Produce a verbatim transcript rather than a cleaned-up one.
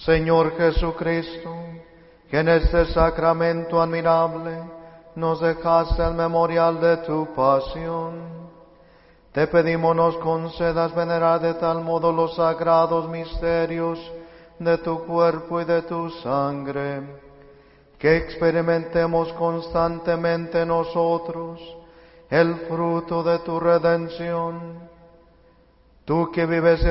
Señor Jesucristo, que en este sacramento admirable nos dejaste el memorial de tu pasión, te pedimos nos concedas venerar de tal modo los sagrados misterios de tu cuerpo y de tu sangre, que experimentemos constantemente nosotros el fruto de tu redención. Tú que vives